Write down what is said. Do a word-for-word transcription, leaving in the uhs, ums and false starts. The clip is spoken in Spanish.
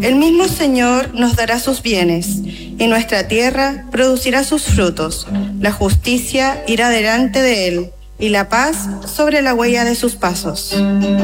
El mismo Señor nos dará sus bienes, y nuestra tierra producirá sus frutos. La justicia irá delante de él, y la paz sobre la huella de sus pasos.